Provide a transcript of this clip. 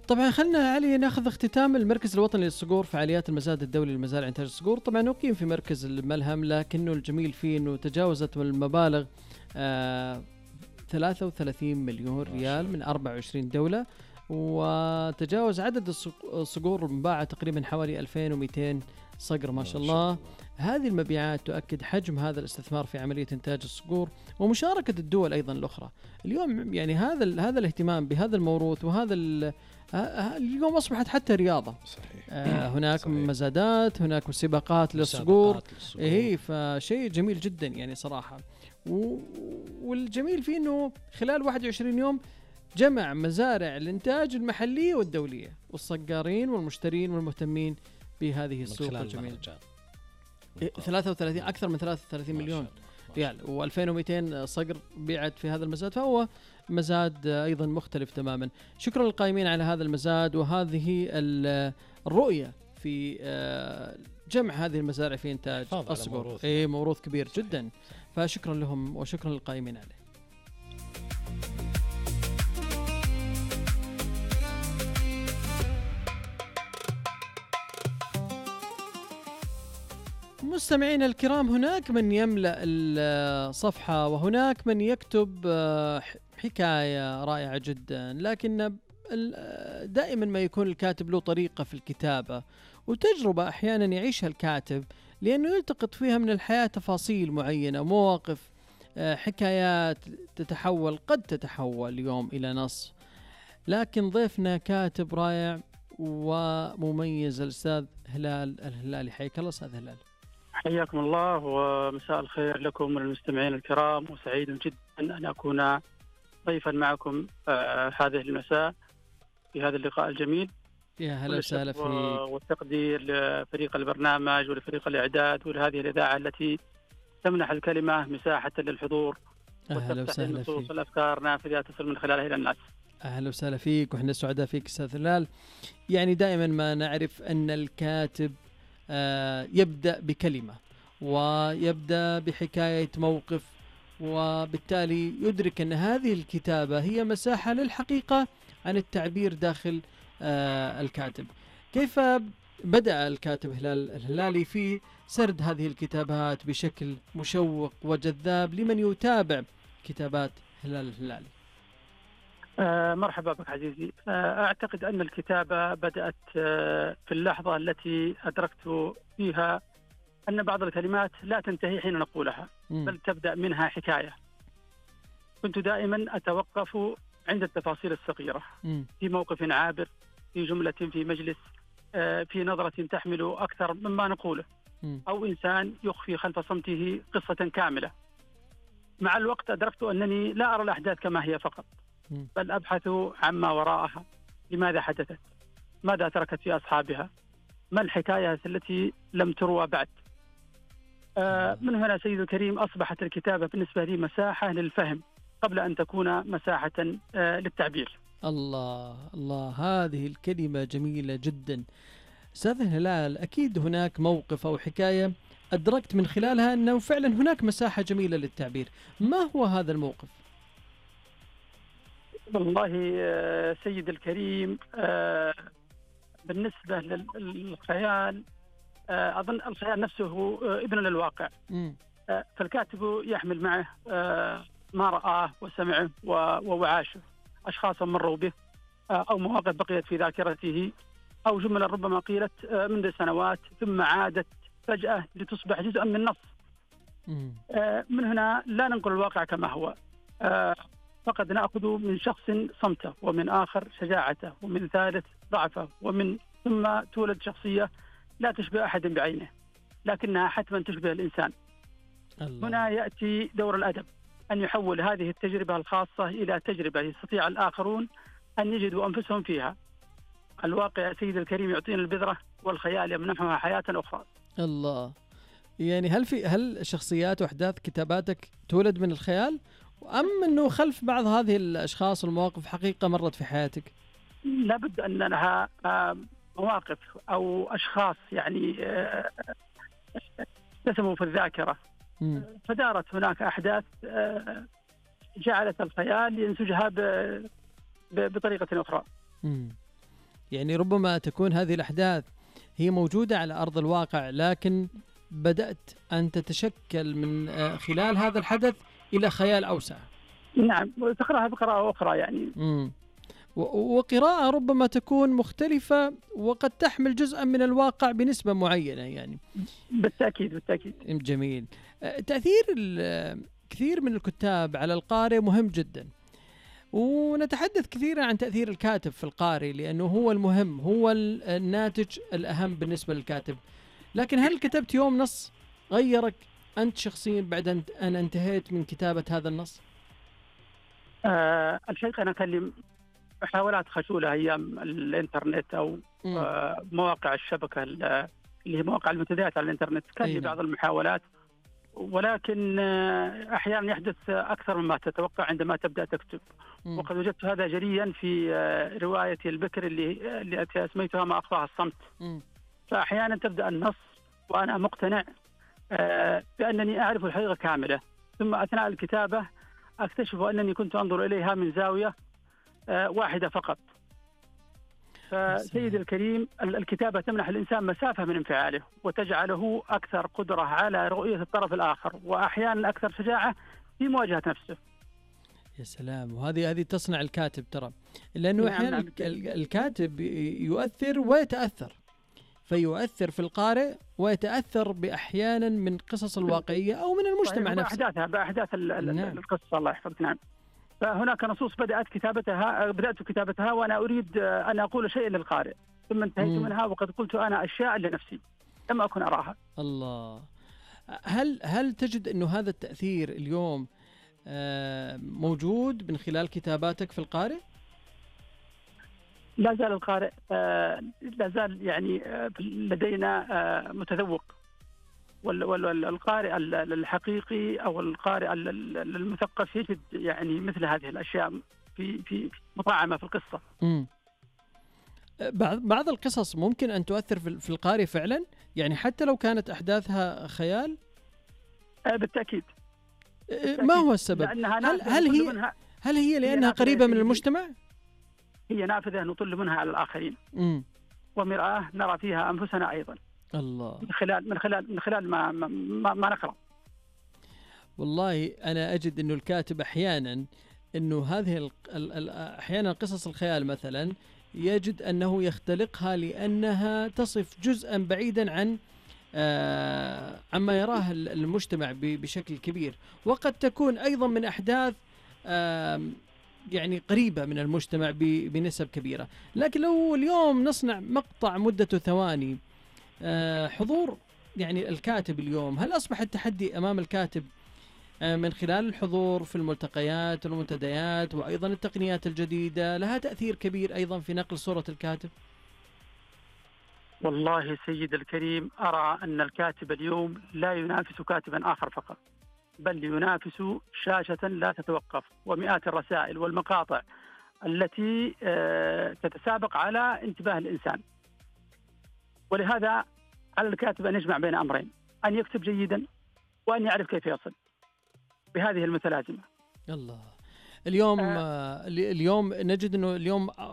طبعا خلنا علي ناخذ اختتام المركز الوطني للصقور فعاليات المزاد الدولي للمزارع إنتاج الصقور. طبعا أقيم في مركز الملهم، لكنه الجميل فيه أنه تجاوزت المبالغ 33 مليون ريال من 24 دولة، وتجاوز عدد الصقور المباعة تقريبا حوالي 2200 صقر ما شاء الله. هذه المبيعات تؤكد حجم هذا الاستثمار في عملية إنتاج الصقور ومشاركة الدول أيضا الأخرى. اليوم يعني هذا الاهتمام بهذا الموروث وهذا اليوم أصبحت حتى رياضة. صحيح. هناك صحيح. مزادات، هناك سباقات للصقور. فشيء جميل جدا يعني صراحة. والجميل فيه أنه خلال 21 يوم جمع مزارع الإنتاج المحلية والدولية والصقارين والمشترين والمهتمين بهذه السوق الجميلة. 33 أكثر من 33 مليون ريال و2200 صقر بيعت في هذا المزاد، فهو مزاد أيضا مختلف تماما. شكرا للقائمين على هذا المزاد وهذه الرؤية في جمع هذه المزارع في إنتاج الصقور. موروث كبير جدا، فشكرا لهم وشكرا للقائمين عليه. مستمعينا الكرام، هناك من يملأ الصفحة وهناك من يكتب حكاية رائعة جدا، لكن دائما ما يكون الكاتب له طريقة في الكتابة وتجربة أحيانا يعيشها الكاتب، لأنه يلتقط فيها من الحياة تفاصيل معينة، مواقف، حكايات قد تتحول اليوم إلى نص. لكن ضيفنا كاتب رائع ومميز الأستاذ هلال الهلالي. حياك الله أستاذ هلال. حياكم الله ومساء الخير لكم والمستمعين الكرام، وسعيد جدا أن أكون ضيفا معكم هذه المساء في هذا اللقاء الجميل. يا هلا وسهلا فيك. والتقدير لفريق البرنامج ولفريق الإعداد ولهذه الإذاعة التي تمنح الكلمة مساحة للحضور وتفتح النصوص والأفكار نافذة تصل من خلالها إلى الناس. أهلا وسهلا فيك، وإحنا سعداء فيك أستاذ هلال. يعني دائما ما نعرف أن الكاتب يبدأ بكلمة ويبدأ بحكاية موقف، وبالتالي يدرك أن هذه الكتابة هي مساحة للحقيقة عن التعبير داخل الكاتب. كيف بدأ الكاتب هلال الهلالي في سرد هذه الكتابات بشكل مشوق وجذاب لمن يتابع كتابات هلال الهلالي؟ مرحبا بك عزيزي. أعتقد أن الكتابة بدأت في اللحظة التي أدركت فيها أن بعض الكلمات لا تنتهي حين نقولها، بل تبدأ منها حكاية. كنت دائما أتوقف عند التفاصيل الصغيرة، في موقف عابر، في جملة في مجلس، في نظرة تحمل أكثر مما نقوله، أو إنسان يخفي خلف صمته قصة كاملة. مع الوقت أدركت أنني لا أرى الأحداث كما هي فقط، بل أبحث عما وراءها. لماذا حدثت؟ ماذا تركت في أصحابها؟ ما الحكاية التي لم تروى بعد؟ من هنا سيد الكريم أصبحت الكتابة بالنسبة لي مساحة للفهم قبل أن تكون مساحة للتعبير. الله الله، هذه الكلمة جميلة جدا. أستاذ هلال، أكيد هناك موقف أو حكاية أدركت من خلالها أنه فعلا هناك مساحة جميلة للتعبير. ما هو هذا الموقف؟ والله سيد الكريم، بالنسبة للخيال، أظن الخيال نفسه ابن للواقع. فالكاتب يحمل معه ما رآه وسمعه وعاشه، أشخاصا مروا به، أو مواقف بقيت في ذاكرته، أو جملة ربما قيلت منذ سنوات ثم عادت فجأة لتصبح جزءا من النص. من هنا لا ننقل الواقع كما هو، فقد نأخذ من شخص صمته، ومن آخر شجاعته، ومن ثالث ضعفه، ثم تولد شخصية لا تشبه أحد بعينه، لكنها حتما تشبه الإنسان. الله. هنا يأتي دور الأدب، أن يحول هذه التجربة الخاصة إلى تجربة يستطيع الآخرون أن يجدوا أنفسهم فيها. الواقع سيد الكريم يعطينا البذرة، والخيال يمنحها حياة أخرى. الله. يعني هل شخصيات وأحداث كتاباتك تولد من الخيال، أم أنه خلف بعض هذه الأشخاص والمواقف حقيقة مرت في حياتك؟ لابد أن لها مواقف أو أشخاص يعني رسموا في الذاكرة، فدارت هناك أحداث جعلت الخيال ينسجها بطريقة أخرى. يعني ربما تكون هذه الأحداث هي موجودة على أرض الواقع، لكن بدأت أن تتشكل من خلال هذا الحدث إلى خيال أوسع. نعم، وتقرأها بقراءة أخرى يعني. وقراءة ربما تكون مختلفة وقد تحمل جزءا من الواقع بنسبة معينة يعني. بالتأكيد بالتأكيد. جميل. تأثير كثير من الكتاب على القارئ مهم جدا، ونتحدث كثيرا عن تأثير الكاتب في القارئ لأنه هو المهم، هو الناتج الأهم بالنسبة للكاتب. لكن هل كتبت يوم نص غيرك أنت شخصيا بعد أن انتهيت من كتابة هذا النص؟ الحقيقة أنا كان لي محاولات خجولة أيام الإنترنت أو مواقع الشبكة اللي هي مواقع المنتديات على الإنترنت، كان لي بعض المحاولات، ولكن أحيانا يحدث أكثر مما تتوقع عندما تبدأ تكتب. وقد وجدت هذا جليا في روايتي البكر اللي أسميتها ما أخفاها الصمت. فأحيانا تبدأ النص وأنا مقتنع بأنني أعرف الحقيقة كاملة، ثم أثناء الكتابة أكتشف أنني كنت أنظر إليها من زاوية واحدة فقط. فسيد الكريم، الكتابة تمنح الإنسان مسافة من انفعاله وتجعله أكثر قدرة على رؤية الطرف الآخر، وأحيانا أكثر شجاعة في مواجهة نفسه. يا سلام. وهذه تصنع الكاتب ترى، لأنه أحيانا الكاتب يؤثر ويتأثر، فيؤثر في القارئ ويتأثر بأحيانا من قصص الواقعية أو من المجتمع نفسه، بأحداث القصة. الله يحفظك. نعم. فهناك نصوص بدأت كتابتها وأنا أريد أن أقول شيئا للقارئ، ثم انتهيت منها وقد قلت أنا أشياء لنفسي لم أكن أراها. الله. هل تجد أنه هذا التأثير اليوم موجود من خلال كتاباتك في القارئ؟ لا زال القارئ لا زال يعني لدينا متذوق، والقارئ الحقيقي أو القارئ المثقف يجد يعني مثل هذه الأشياء في مطعمة في القصة. بعض القصص ممكن أن تؤثر في القارئ فعلا، يعني حتى لو كانت أحداثها خيال. بالتأكيد. ما هو السبب؟ هل هي لأنها قريبة من المجتمع؟ هي نافذة نطل منها على الآخرين، ومرآة نرى فيها أنفسنا أيضا. الله. من خلال ما نقرأ. والله أنا أجد أنه الكاتب أحيانا أنه هذه أحيانا قصص الخيال مثلا يجد أنه يختلقها لأنها تصف جزءا بعيدا عما يراه المجتمع بشكل كبير، وقد تكون أيضا من أحداث يعني قريبة من المجتمع بنسب كبيرة. لكن لو اليوم نصنع مقطع مدته ثواني، حضور يعني الكاتب اليوم، هل أصبح التحدي أمام الكاتب من خلال الحضور في الملتقيات والمنتديات وأيضا التقنيات الجديدة لها تأثير كبير أيضا في نقل صورة الكاتب؟ والله سيد الكريم، أرى أن الكاتب اليوم لا ينافس كاتبا آخر فقط، بل ينافس شاشة لا تتوقف ومئات الرسائل والمقاطع التي تتسابق على انتباه الإنسان. ولهذا على الكاتب أن يجمع بين أمرين: أن يكتب جيدا وأن يعرف كيف يصل بهذه المتلازمة. الله. اليوم نجد أنه اليوم